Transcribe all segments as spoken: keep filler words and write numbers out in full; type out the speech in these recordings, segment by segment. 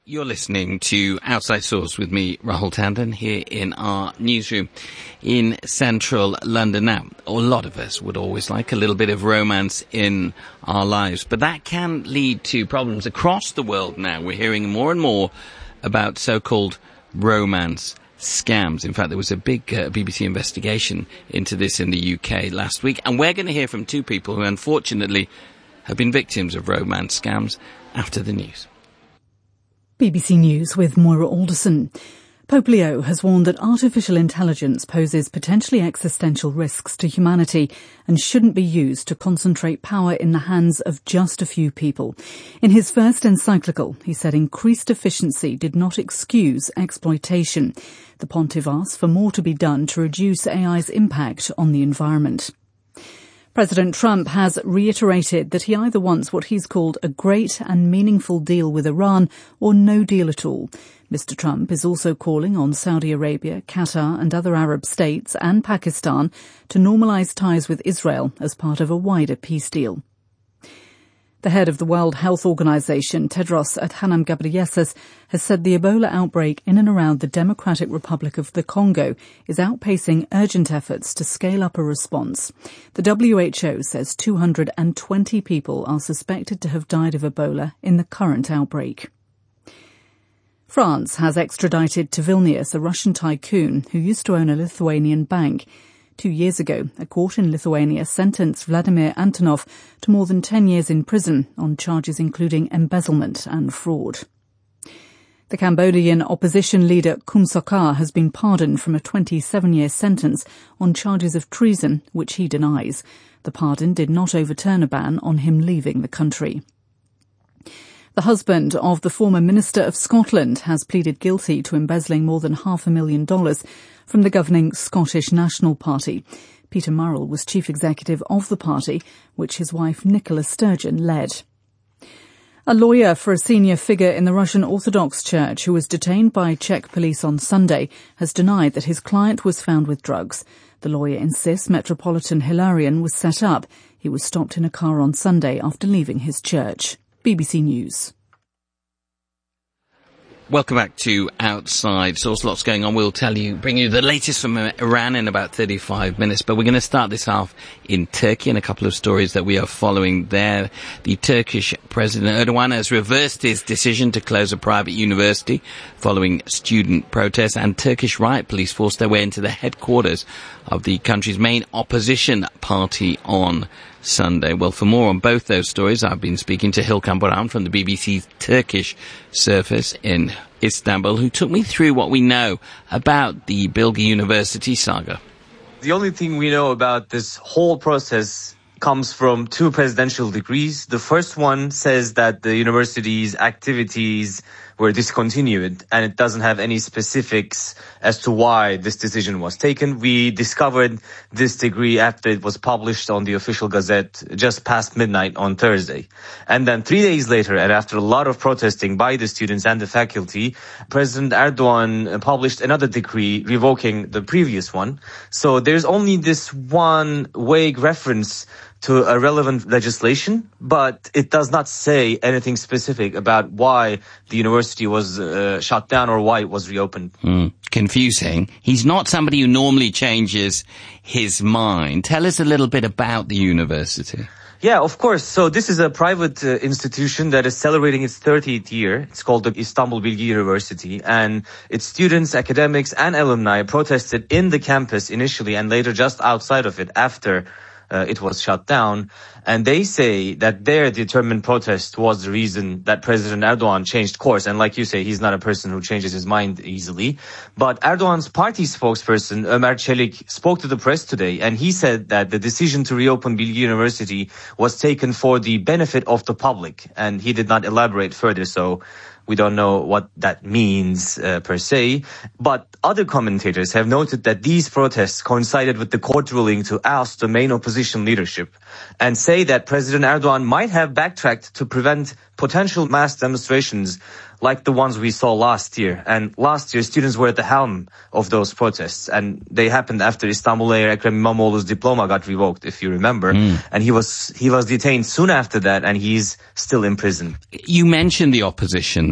You're listening to Outside Source with me, Rahul Tandon, here in our newsroom in central London. Now, a lot of us would always like a little bit of romance in our lives, but that can lead to problems across the world now. We're hearing more and more about so-called romance scams. In fact, there was a big uh, B B C investigation into this in the U K last week, and we're going to hear from two people who unfortunately have been victims of romance scams after the news. B B C News with Moira Alderson. Pope Leo has warned that artificial intelligence poses potentially existential risks to humanity and shouldn't be used to concentrate power in the hands of just a few people. In his first encyclical, he said increased efficiency did not excuse exploitation. The pontiff asked for more to be done to reduce A I's impact on the environment. President Trump has reiterated that he either wants what he's called a great and meaningful deal with Iran or no deal at all. Mister Trump is also calling on Saudi Arabia, Qatar and other Arab states and Pakistan to normalise ties with Israel as part of a wider peace deal. The head of the World Health Organization, Tedros Adhanom Ghebreyesus, has said the Ebola outbreak in and around the Democratic Republic of the Congo is outpacing urgent efforts to scale up a response. The W H O says two hundred twenty people are suspected to have died of Ebola in the current outbreak. France has extradited to Vilnius a Russian tycoon who used to own a Lithuanian bank. Two years ago, a court in Lithuania sentenced Vladimir Antonov to more than ten years in prison on charges including embezzlement and fraud. The Cambodian opposition leader Kum Sokha has been pardoned from a twenty-seven-year sentence on charges of treason, which he denies. The pardon did not overturn a ban on him leaving the country. The husband of the former Minister of Scotland has pleaded guilty to embezzling more than half a million dollars from the governing Scottish National Party. Peter Murrell was chief executive of the party, which his wife Nicola Sturgeon led. A lawyer for a senior figure in the Russian Orthodox Church who was detained by Czech police on Sunday has denied that his client was found with drugs. The lawyer insists Metropolitan Hilarion was set up. He was stopped in a car on Sunday after leaving his church. B B C News. Welcome back to Outside Source. Lots going on. We'll tell you, bring you the latest from Iran in about thirty-five minutes. But we're going to start this half in Turkey and a couple of stories that we are following there. The Turkish President Erdogan has reversed his decision to close a private university following student protests, and Turkish riot police forced their way into the headquarters of the country's main opposition party on Sunday. Well, for more on both those stories, I've been speaking to Hilkan Boran from the B B C's Turkish service in Istanbul, who took me through what we know about the Bilgi University saga. The only thing we know about this whole process comes from two presidential decrees. The first one says that the university's activities were discontinued, and it doesn't have any specifics as to why this decision was taken. We discovered this decree after it was published on the official gazette just past midnight on Thursday. And then three days later, and after a lot of protesting by the students and the faculty, President Erdogan published another decree revoking the previous one. So there's only this one vague reference to a relevant legislation, but it does not say anything specific about why the university was uh, shut down or why it was reopened. Mm, confusing. He's not somebody who normally changes his mind. Tell us a little bit about the university. Yeah, of course. So this is a private uh, institution that is celebrating its thirtieth year. It's called the Istanbul Bilgi University, and its students, academics and alumni protested in the campus initially and later just outside of it after Uh, it was shut down. And they say that their determined protest was the reason that President Erdogan changed course. And like you say, he's not a person who changes his mind easily. But Erdogan's party spokesperson, Ömer Çelik, spoke to the press today, and he said that the decision to reopen Bilgi University was taken for the benefit of the public. And he did not elaborate further, so we don't know what that means uh, per se. But other commentators have noted that these protests coincided with the court ruling to oust the main opposition leadership, and say that President Erdogan might have backtracked to prevent potential mass demonstrations like the ones we saw last year. And last year, students were at the helm of those protests, and they happened after Istanbul Mayor Ekrem İmamoğlu's diploma got revoked, if you remember. Mm. And he was he was detained soon after that, and he's still in prison. You mentioned the opposition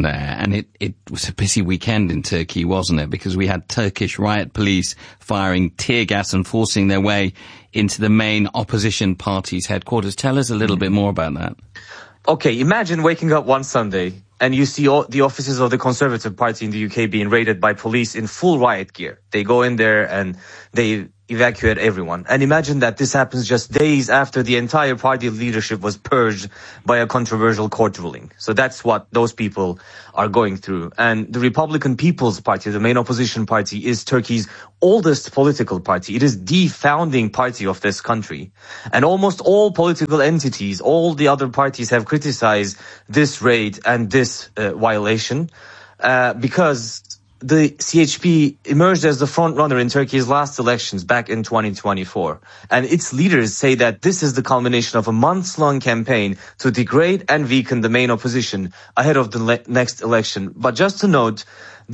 election there, and it, it was a busy weekend in Turkey, wasn't it? Because we had Turkish riot police firing tear gas and forcing their way into the main opposition party's headquarters. Tell us a little bit more about that. Okay, imagine waking up one Sunday and you see all the offices of the Conservative Party in the U K being raided by police in full riot gear. They go in there and they evacuate everyone. And imagine that this happens just days after the entire party leadership was purged by a controversial court ruling. So that's what those people are going through. And the Republican People's Party, the main opposition party, is Turkey's oldest political party. It is the founding party of this country. And almost all political entities, all the other parties have criticized this raid and this uh, violation uh, because the C H P emerged as the front runner in Turkey's last elections back in twenty twenty-four. And its leaders say that this is the culmination of a months-long campaign to degrade and weaken the main opposition ahead of the le- next election. But just to note,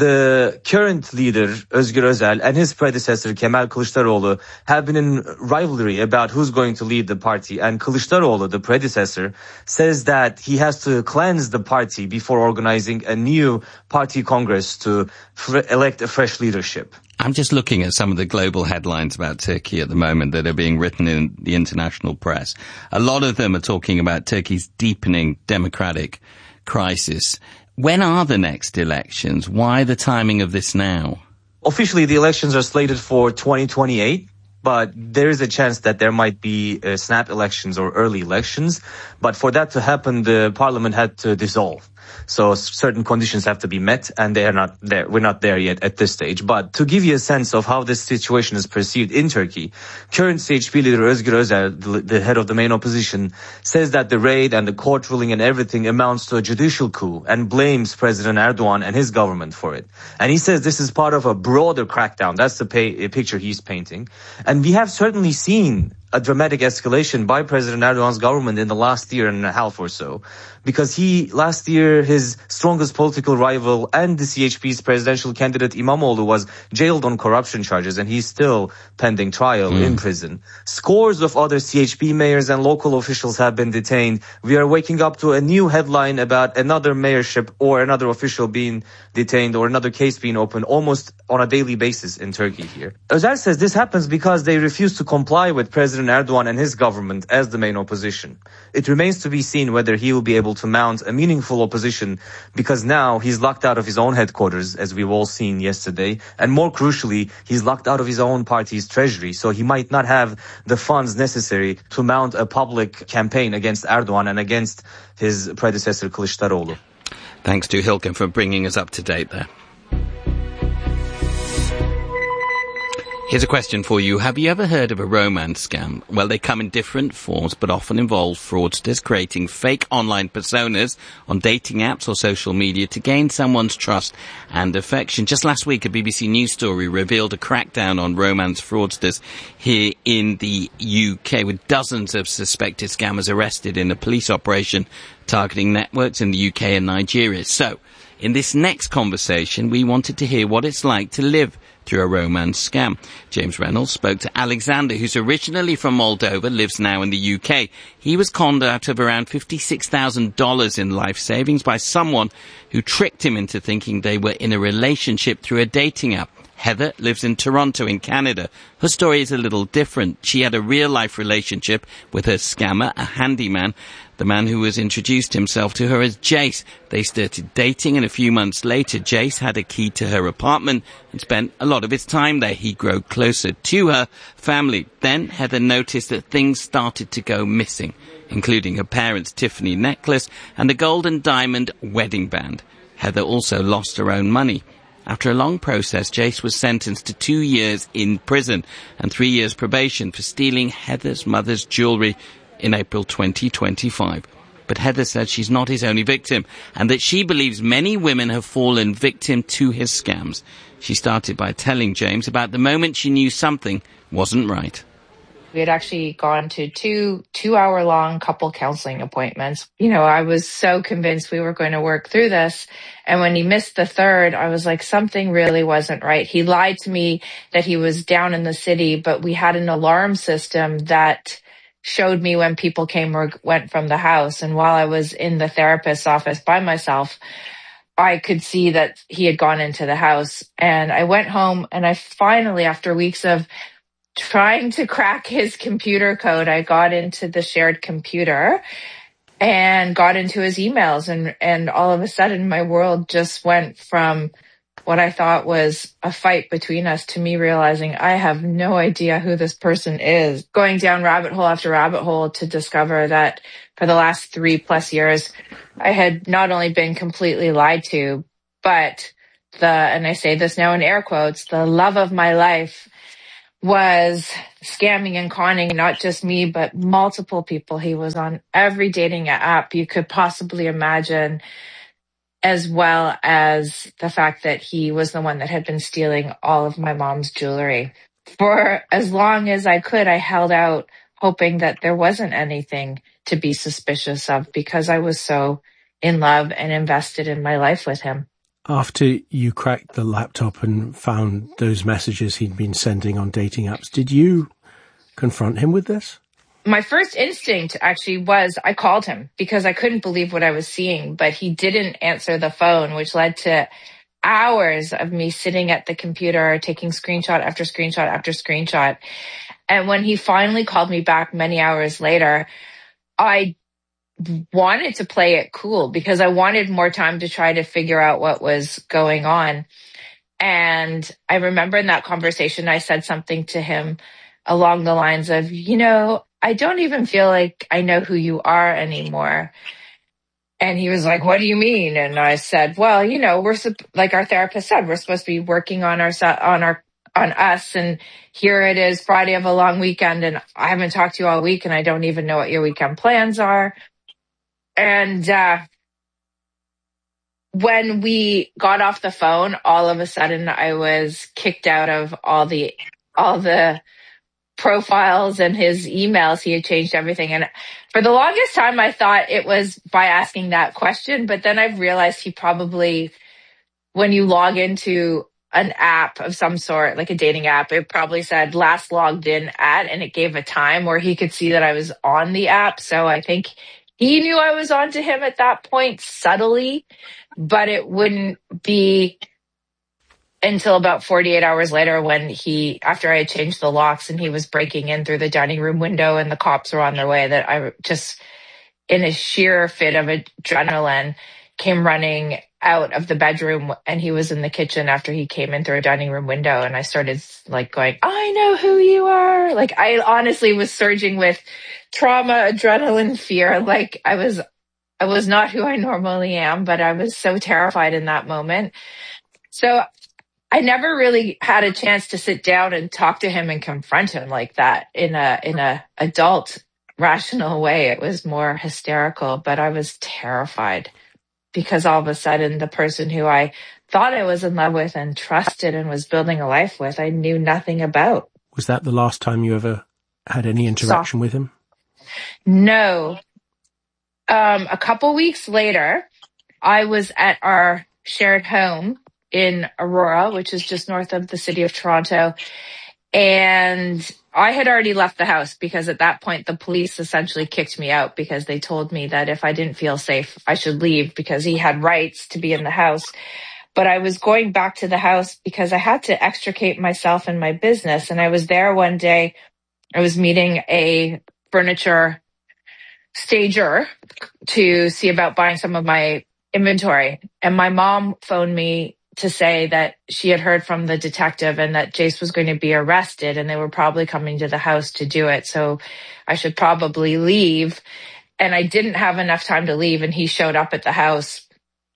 the current leader, Özgür Özel, and his predecessor, Kemal Kılıçdaroğlu, have been in rivalry about who's going to lead the party. And Kılıçdaroğlu, the predecessor, says that he has to cleanse the party before organizing a new party congress to fr- elect a fresh leadership. I'm just looking at some of the global headlines about Turkey at the moment that are being written in the international press. A lot of them are talking about Turkey's deepening democratic crisis. When are the next elections? Why the timing of this now? Officially, the elections are slated for twenty twenty-eight, but there is a chance that there might be uh, snap elections or early elections. But for that to happen, the parliament had to dissolve. So certain conditions have to be met, and they are not there. We're not there yet at this stage. But to give you a sense of how this situation is perceived in Turkey, current C H P leader Özgür Özel, the, the head of the main opposition, says that the raid and the court ruling and everything amounts to a judicial coup and blames President Erdogan and his government for it. And he says this is part of a broader crackdown. That's the pay, picture he's painting. And we have certainly seen a dramatic escalation by President Erdogan's government in the last year and a half or so. Because he, last year, his strongest political rival and the C H P's presidential candidate İmamoğlu was jailed on corruption charges, and he's still pending trial mm. in prison. Scores of other C H P mayors and local officials have been detained. We are waking up to a new headline about another mayorship or another official being detained or another case being opened almost on a daily basis in Turkey here. Özel says this happens because they refuse to comply with President Erdogan and his government as the main opposition. It remains to be seen whether he will be able to mount a meaningful opposition, because now he's locked out of his own headquarters, as we've all seen yesterday, and more crucially, he's locked out of his own party's treasury, so he might not have the funds necessary to mount a public campaign against Erdogan and against his predecessor Kılıçdaroğlu. Thanks to Hilke for bringing us up to date there. Here's a question for you. Have you ever heard of a romance scam? Well, they come in different forms, but often involve fraudsters creating fake online personas on dating apps or social media to gain someone's trust and affection. Just last week, a B B C News story revealed a crackdown on romance fraudsters here in the U K, with dozens of suspected scammers arrested in a police operation targeting networks in the U K and Nigeria. So, in this next conversation, we wanted to hear what it's like to live through a romance scam. James Reynolds spoke to Alexander, who's originally from Moldova, lives now in the U K. He was conned out of around fifty-six thousand dollars in life savings by someone who tricked him into thinking they were in a relationship through a dating app. Heather lives in Toronto in Canada. Her story is a little different. She had a real-life relationship with her scammer, a handyman, the man who has introduced himself to her as Jace. They started dating, and a few months later, Jace had a key to her apartment and spent a lot of his time there. He grew closer to her family. Then Heather noticed that things started to go missing, including her parents' Tiffany necklace and a gold and diamond wedding band. Heather also lost her own money. After a long process, Jace was sentenced to two years in prison and three years probation for stealing Heather's mother's jewellery in April twenty twenty-five. But Heather said she's not his only victim and that she believes many women have fallen victim to his scams. She started by telling James about the moment she knew something wasn't right. We had actually gone to two two-hour-long couple counseling appointments. You know, I was so convinced we were going to work through this. And when he missed the third, I was like, something really wasn't right. He lied to me that he was down in the city, but we had an alarm system that showed me when people came or went from the house. And while I was in the therapist's office by myself, I could see that he had gone into the house. And I went home and I finally, after weeks of trying to crack his computer code, I got into the shared computer and got into his emails. And, and all of a sudden my world just went from what I thought was a fight between us to me realizing I have no idea who this person is. Going down rabbit hole after rabbit hole to discover that for the last three plus years, I had not only been completely lied to, but the, and I say this now in air quotes, the love of my life was scamming and conning not just me, but multiple people. He was on every dating app you could possibly imagine, as well as the fact that he was the one that had been stealing all of my mom's jewelry. For as long as I could, I held out hoping that there wasn't anything to be suspicious of because I was so in love and invested in my life with him. After you cracked the laptop and found those messages he'd been sending on dating apps, did you confront him with this? My first instinct actually was I called him because I couldn't believe what I was seeing, but he didn't answer the phone, which led to hours of me sitting at the computer, taking screenshot after screenshot after screenshot. And when he finally called me back many hours later, I wanted to play it cool because I wanted more time to try to figure out what was going on. And I remember in that conversation, I said something to him along the lines of, you know, I don't even feel like I know who you are anymore. And he was like, what do you mean? And I said, well, you know, we're like our therapist said, we're supposed to be working on our, on our, on us. And here it is Friday of a long weekend. And I haven't talked to you all week and I don't even know what your weekend plans are. And, uh, when we got off the phone, all of a sudden I was kicked out of all the, all the profiles and his emails. He had changed everything. And for the longest time, I thought it was by asking that question. But then I've realized he probably, when you log into an app of some sort, like a dating app, it probably said last logged in at, and it gave a time where he could see that I was on the app. So I think he knew I was on to him at that point subtly, but it wouldn't be until about forty-eight hours later when he, after I had changed the locks and he was breaking in through the dining room window and the cops were on their way, that I just, in a sheer fit of adrenaline, came running out of the bedroom and he was in the kitchen after he came in through a dining room window. And I started like going, I know who you are. Like I honestly was surging with trauma, adrenaline, fear. Like I was, I was not who I normally am, but I was so terrified in that moment. So I never really had a chance to sit down and talk to him and confront him like that in a, in a adult rational way. It was more hysterical, but I was terrified because all of a sudden the person who I thought I was in love with and trusted and was building a life with, I knew nothing about. Was that the last time you ever had any interaction so, with him? No. Um, a couple weeks later, I was at our shared home in Aurora, which is just north of the city of Toronto. And I had already left the house because at that point, the police essentially kicked me out because they told me that if I didn't feel safe, I should leave because he had rights to be in the house. But I was going back to the house because I had to extricate myself and my business. And I was there one day. I was meeting a furniture stager to see about buying some of my inventory. And my mom phoned me to say that she had heard from the detective and that Jace was going to be arrested and they were probably coming to the house to do it. So I should probably leave. And I didn't have enough time to leave. And he showed up at the house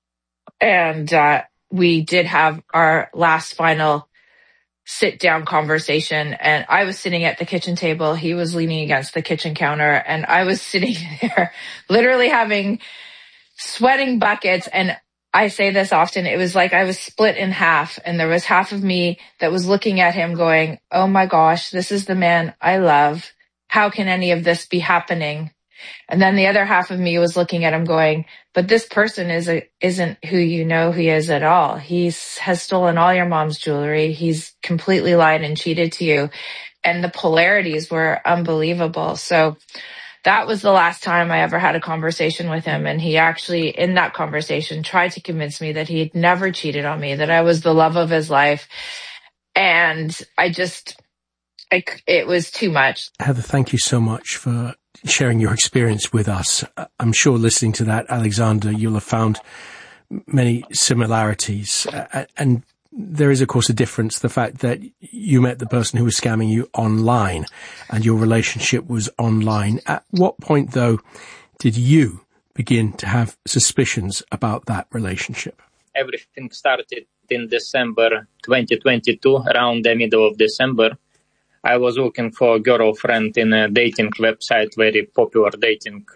and uh, we did have our last final sit down conversation. And I was sitting at the kitchen table. He was leaning against the kitchen counter and I was sitting there literally having sweating buckets. And I say this often, it was like I was split in half and there was half of me that was looking at him going, oh my gosh, this is the man I love. How can any of this be happening? And then the other half of me was looking at him going, but this person is a, isn't who you know he is at all. He has stolen all your mom's jewelry. He's completely lied and cheated to you. And the polarities were unbelievable. So that was the last time I ever had a conversation with him. And he actually, in that conversation, tried to convince me that he had never cheated on me, that I was the love of his life. And I just, I, it was too much. Heather, thank you so much for sharing your experience with us. I'm sure listening to that, Alexander, you'll have found many similarities. Uh, and there is, of course, a difference. The fact that you met the person who was scamming you online and your relationship was online. At what point, though, did you begin to have suspicions about that relationship? Everything started in December twenty twenty-two, around the middle of December. I was looking for a girlfriend in a dating website, very popular dating